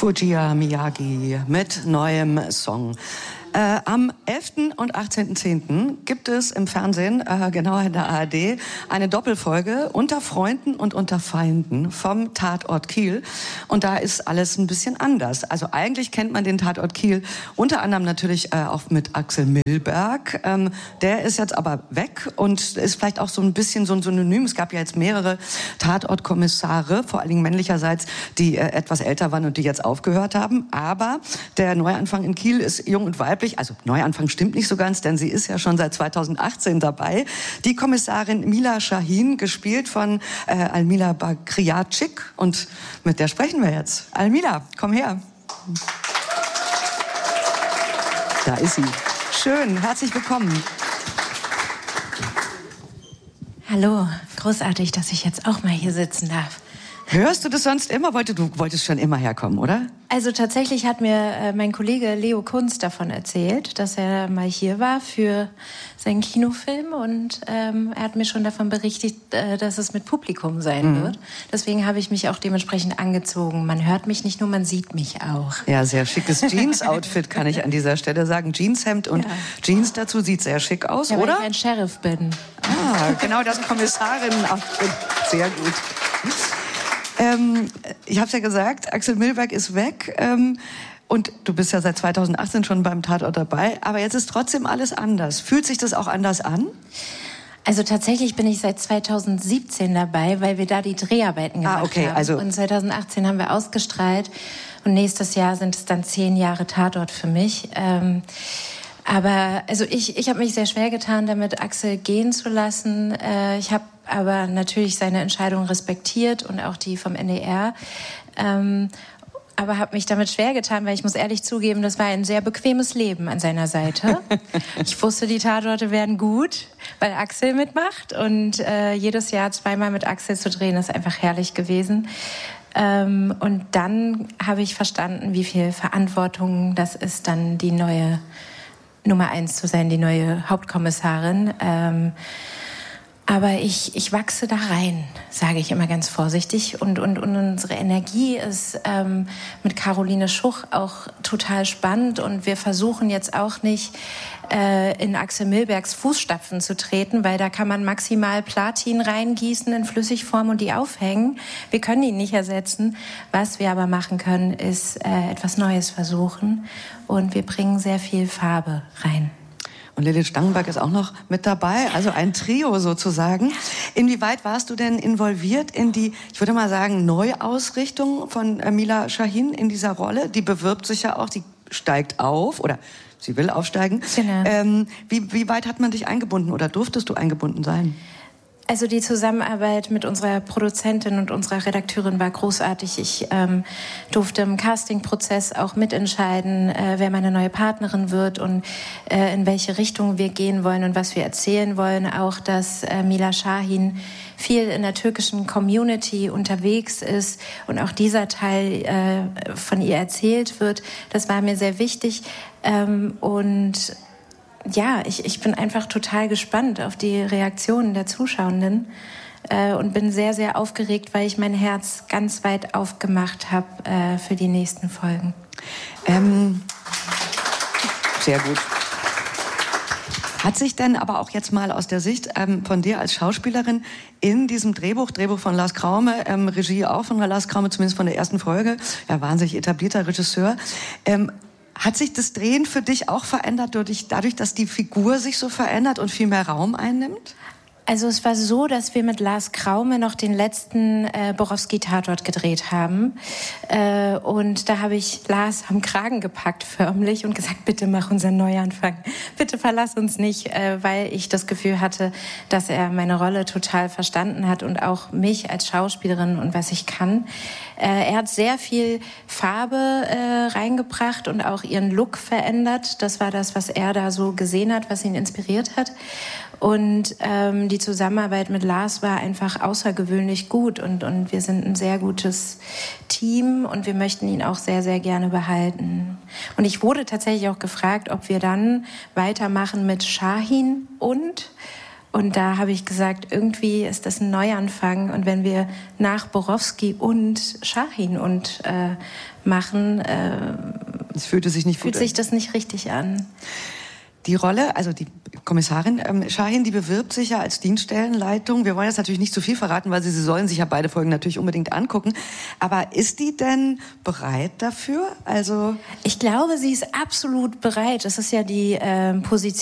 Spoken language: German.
Fujia Miyagi mit neuem Song. Am 11. und 18.10. gibt es im Fernsehen, genauer in der ARD, eine Doppelfolge Unter Freunden und unter Feinden vom Tatort Kiel. Und da ist alles ein bisschen anders. Also eigentlich kennt man den Tatort Kiel unter anderem natürlich auch mit Axel Milberg. Der ist jetzt aber weg und ist vielleicht auch so ein bisschen so ein Synonym. Es gab ja jetzt mehrere Tatortkommissare, vor allen Dingen männlicherseits, die etwas älter waren und die jetzt aufgehört haben. Aber der Neuanfang in Kiel ist jung und weiblich. Also Neuanfang stimmt nicht so ganz, denn sie ist ja schon seit 2018 dabei. Die Kommissarin Mila Shahin, gespielt von Almila Bakriatschik. Und mit der sprechen wir jetzt. Almila, komm her. Da ist sie. Schön, herzlich willkommen. Hallo, großartig, dass ich jetzt auch mal hier sitzen darf. Hörst du das sonst immer? Du wolltest schon immer herkommen, oder? Also tatsächlich hat mir mein Kollege Leo Kunz davon erzählt, dass er mal hier war für seinen Kinofilm und er hat mir schon davon berichtet, dass es mit Publikum sein wird. Deswegen habe ich mich auch dementsprechend angezogen. Man hört mich nicht nur, man sieht mich auch. Ja, sehr schickes Jeans-Outfit, kann ich an dieser Stelle sagen. Jeanshemd und Jeans dazu, sieht sehr schick aus, ja, oder? Weil ich ein Sheriff bin. Ah, genau das Kommissarinnen-Outfit. Sehr gut. Ich habe es ja gesagt, Axel Milberg ist weg und du bist ja seit 2018 schon beim Tatort dabei, aber jetzt ist trotzdem alles anders. Fühlt sich das auch anders an? Also tatsächlich bin ich seit 2017 dabei, weil wir da die Dreharbeiten gemacht haben. Also und 2018 haben wir ausgestrahlt und nächstes Jahr sind es dann 10 Jahre Tatort für mich. Aber also ich habe mich sehr schwer getan, damit Axel gehen zu lassen. Ich habe aber natürlich seine Entscheidung respektiert und auch die vom NDR. Aber habe mich damit schwer getan, weil ich muss ehrlich zugeben, das war ein sehr bequemes Leben an seiner Seite. Ich wusste, die Tatorte werden gut, weil Axel mitmacht. Und jedes Jahr 2-mal mit Axel zu drehen, ist einfach herrlich gewesen. Und dann habe ich verstanden, wie viel Verantwortung das ist, dann die neue Nummer 1 zu sein, die neue Hauptkommissarin. Aber ich wachse da rein, sage ich immer ganz vorsichtig. Und unsere Energie ist mit Caroline Schuch auch total spannend. Und wir versuchen jetzt auch nicht in Axel Milbergs Fußstapfen zu treten, weil da kann man maximal Platin reingießen in Flüssigform und die aufhängen. Wir können ihn nicht ersetzen. Was wir aber machen können, ist etwas Neues versuchen. Und wir bringen sehr viel Farbe rein. Und Lilith Stangenberg ist auch noch mit dabei, also ein Trio sozusagen. Inwieweit warst du denn involviert in die, ich würde mal sagen, Neuausrichtung von Mila Shahin in dieser Rolle? Die bewirbt sich ja auch, die steigt auf oder sie will aufsteigen. Genau. Wie weit hat man dich eingebunden oder durftest du eingebunden sein? Also die Zusammenarbeit mit unserer Produzentin und unserer Redakteurin war großartig. Ich durfte im Castingprozess auch mitentscheiden, wer meine neue Partnerin wird und in welche Richtung wir gehen wollen und was wir erzählen wollen. Auch, dass Mila Shahin viel in der türkischen Community unterwegs ist und auch dieser Teil von ihr erzählt wird. Das war mir sehr wichtig. Und ja, ich bin einfach total gespannt auf die Reaktionen der Zuschauenden und bin sehr, sehr aufgeregt, weil ich mein Herz ganz weit aufgemacht habe für die nächsten Folgen. Sehr gut. Hat sich denn aber auch jetzt mal aus der Sicht von dir als Schauspielerin in diesem Drehbuch von Lars Kraume, Regie auch von Lars Kraume, zumindest von der ersten Folge, ja, wahnsinnig etablierter Regisseur, hat sich das Drehen für dich auch verändert dadurch, dass die Figur sich so verändert und viel mehr Raum einnimmt? Also es war so, dass wir mit Lars Kraume noch den letzten Borowski-Tatort gedreht haben. Und da habe ich Lars am Kragen gepackt förmlich und gesagt, bitte mach unseren Neuanfang. Bitte verlass uns nicht, weil ich das Gefühl hatte, dass er meine Rolle total verstanden hat und auch mich als Schauspielerin und was ich kann. Er hat sehr viel Farbe reingebracht und auch ihren Look verändert. Das war das, was er da so gesehen hat, was ihn inspiriert hat. Und die Zusammenarbeit mit Lars war einfach außergewöhnlich gut und wir sind ein sehr gutes Team und wir möchten ihn auch sehr, sehr gerne behalten. Und ich wurde tatsächlich auch gefragt, ob wir dann weitermachen mit Shahin und Und da habe ich gesagt, irgendwie ist das ein Neuanfang. Und wenn wir nach Borowski und Shahin machen, es fühlt sich das nicht richtig an. Die Rolle, also die Kommissarin Shahin, die bewirbt sich ja als Dienststellenleitung. Wir wollen jetzt natürlich nicht zu viel verraten, weil Sie sollen sich ja beide Folgen natürlich unbedingt angucken. Aber ist die denn bereit dafür? Also ich glaube, sie ist absolut bereit. Das ist ja die Position